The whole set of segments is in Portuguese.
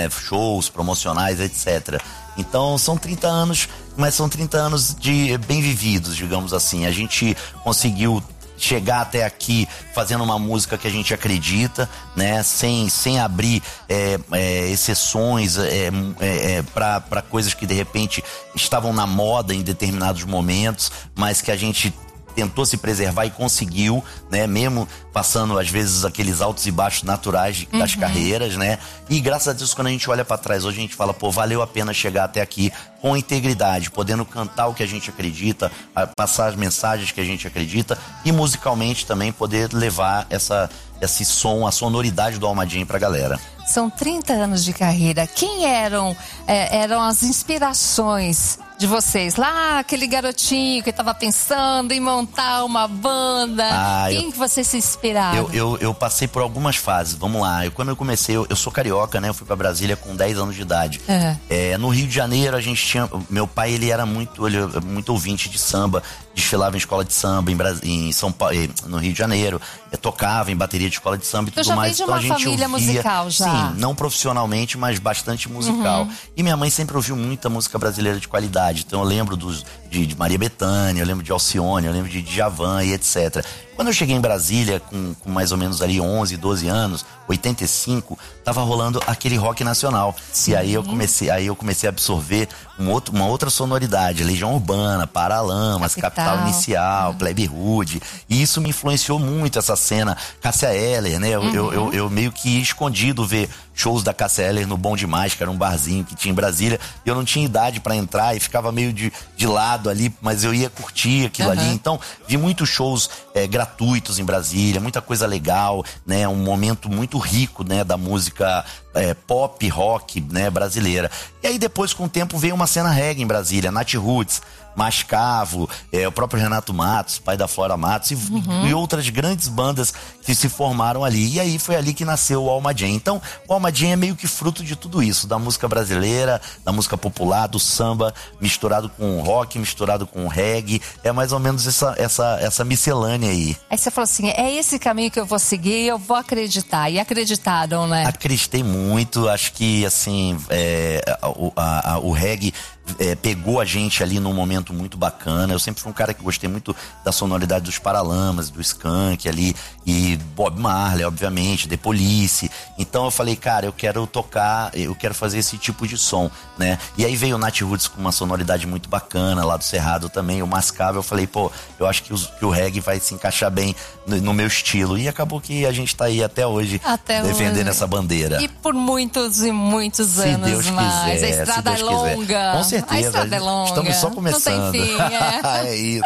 shows promocionais, etc. Então são 30 anos, mas são 30 anos de bem vividos, digamos assim. A gente conseguiu chegar até aqui fazendo uma música que a gente acredita, né? Sem abrir exceções para coisas que de repente estavam na moda em determinados momentos, mas que a gente tentou se preservar e conseguiu, né? Mesmo passando às vezes aqueles altos e baixos naturais das carreiras, né? E graças a Deus, quando a gente olha pra trás hoje, a gente fala, pô, valeu a pena chegar até aqui com integridade, podendo cantar o que a gente acredita, passar as mensagens que a gente acredita e musicalmente também poder levar esse som, a sonoridade do Alma Jam pra galera. São 30 anos de carreira. Quem eram as inspirações de vocês? Lá, aquele garotinho que estava pensando em montar uma banda. Quem que vocês se inspiraram? Eu passei por algumas fases. Vamos lá. Quando eu comecei, eu sou carioca, né? Eu fui pra Brasília com 10 anos de idade. No Rio de Janeiro, a gente tinha... Meu pai, ele era muito ouvinte de samba. Desfilava em escola de samba em São Paulo, no Rio de Janeiro. Tocava em bateria de escola de samba e tudo mais. Então a gente família musical já. Sim, não profissionalmente, mas bastante musical. E minha mãe sempre ouviu muita música brasileira de qualidade. Então eu lembro de Maria Bethânia, eu lembro de Alcione, eu lembro de Djavan e etc. Quando eu cheguei em Brasília, com mais ou menos ali 11, 12 anos, 85, tava rolando aquele rock nacional. Sim. E aí eu comecei a absorver uma outra sonoridade, Legião Urbana, Paralamas, Capital Inicial, Plebe Rude. E isso me influenciou muito, essa cena. Cássia Eller, né? Eu meio que ia escondido ver shows da Cássia Eller no Bom Demais, que era um barzinho que tinha em Brasília. E eu não tinha idade pra entrar e ficava meio de lado ali, mas eu ia curtir aquilo ali. Então, vi muitos shows gratuitos em Brasília, muita coisa legal, né? Um momento muito rico, né? Da música pop, rock, né? Brasileira. E aí depois, com o tempo, veio uma cena reggae em Brasília, Nath Roots, Mascavo, o próprio Renato Matos, pai da Flora Matos e outras grandes bandas que se formaram ali. E aí foi ali que nasceu o Alma Jam. Então, o Alma Jam é meio que fruto de tudo isso, da música brasileira, da música popular, do samba, misturado com rock, misturado com reggae. É mais ou menos essa miscelânea aí. Aí você falou assim, é esse caminho que eu vou seguir, eu vou acreditar. E acreditaram, né? Acreditei muito, acho que assim, o reggae pegou a gente ali num momento muito bacana. Eu sempre fui um cara que gostei muito da sonoridade dos Paralamas, do Skank ali, e Bob Marley, obviamente, The Police. Então eu falei, cara, eu quero tocar, eu quero fazer esse tipo de som, né? E aí veio o Nath Roots com uma sonoridade muito bacana, lá do Cerrado também, o Mascavo. Eu falei, pô, eu acho que o reggae vai se encaixar bem no meu estilo. E acabou que a gente tá aí até hoje defendendo essa bandeira. E por muitos e muitos se anos Deus mais. Quiser, a estrada é longa. Com certeza. A estrada é longa. Estamos só começando. Não tem fim, é isso.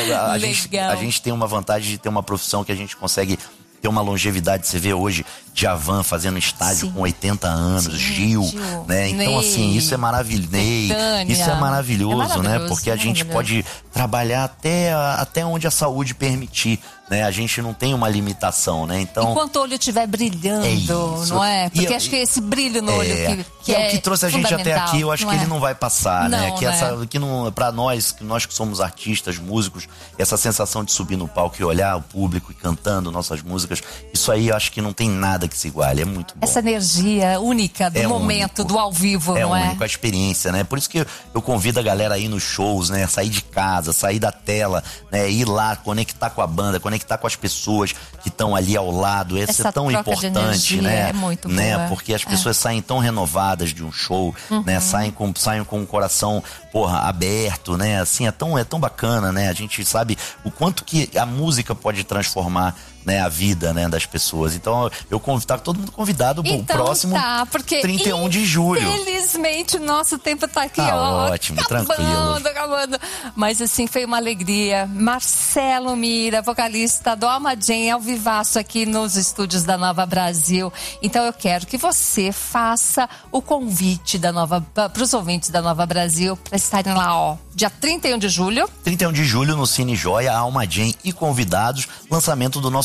A gente tem uma vantagem de ter uma profissão que a gente consegue ter uma longevidade. Você vê hoje Djavan fazendo estádio com 80 anos, Gil, né? Então, Ney, assim, isso é maravilhoso. Isso é maravilhoso, né? Porque a gente pode trabalhar até onde a saúde permitir, né? A gente não tem uma limitação, né? Então, enquanto o olho estiver brilhando, não é? Porque acho que esse brilho no olho que é o que trouxe a gente até aqui, eu acho que ele não vai passar, não, né? Pra nós que somos artistas, músicos, essa sensação de subir no palco e olhar o público e cantando nossas músicas, isso aí eu acho que não tem nada que se iguale, é muito bom. Essa energia única do momento, único, do ao vivo, não é? É único, a experiência, né? Por isso que eu convido a galera a ir nos shows, né? Sair de casa, sair da tela, né? Ir lá, conectar com a banda, conectar com as pessoas que estão ali ao lado. Isso é tão importante, né? É muito né? Boa. Porque as pessoas saem tão renovadas de um show, né? Saem com o coração, aberto, né? Assim, é tão bacana, né? A gente sabe o quanto que a música pode transformar, né, a vida, né, das pessoas. Então eu tá todo mundo convidado pro próximo 31 de julho. Infelizmente o nosso tempo tá aqui, ótimo, acabando. Mas assim, foi uma alegria. Marcelo Mira, vocalista do Alma Jam, ao vivaço aqui nos estúdios da Nova Brasil. Então eu quero que você faça o convite pros ouvintes da Nova Brasil para estarem lá, dia 31 de julho. 31 de julho no Cine Joia, Alma Jam e convidados, lançamento do nosso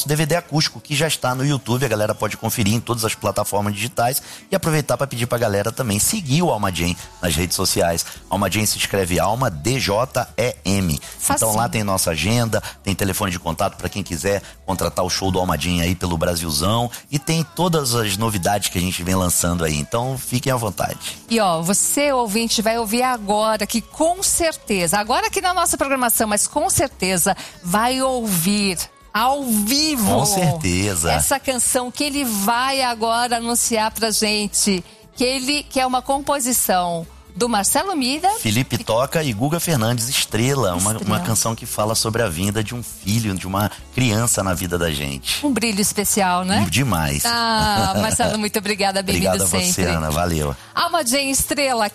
nosso DVD acústico, que já está no YouTube. A galera pode conferir em todas as plataformas digitais e aproveitar para pedir pra galera também seguir o Alma Jam nas redes sociais. Alma Jam se escreve Alma DJEM. Então lá tem nossa agenda, tem telefone de contato para quem quiser contratar o show do Alma Jam aí pelo Brasilzão, e tem todas as novidades que a gente vem lançando aí. Então fiquem à vontade. E ó, você ouvinte vai ouvir agora que com certeza, agora aqui na nossa programação, mas com certeza vai ouvir ao vivo. Com certeza. Essa canção que ele vai agora anunciar pra gente, que é uma composição do Marcelo Mira, Felipe Toca e Guga Fernandes, Estrela. Uma canção que fala sobre a vinda de um filho, de uma criança na vida da gente. Um brilho especial, né? Demais. Marcelo, muito obrigada, bem-vindo sempre. Obrigada a você, Ana, valeu. Alma Jam, Estrela,